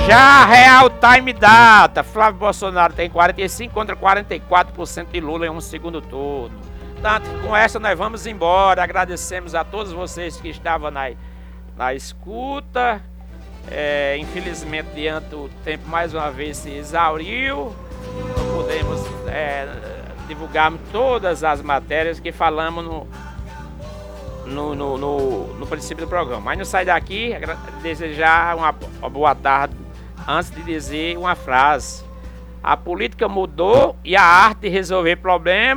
Já Real Time Data, Flávio Bolsonaro tem 45 contra 44% de Lula em um segundo turno. Portanto, com essa nós vamos embora. Agradecemos a todos vocês que estavam na escuta. Infelizmente, diante do tempo, mais uma vez se exauriu. Não podemos divulgar todas as matérias que falamos no princípio do programa. Mas não sai daqui, desejar uma boa tarde antes de dizer uma frase. A política mudou e a arte de resolver problemas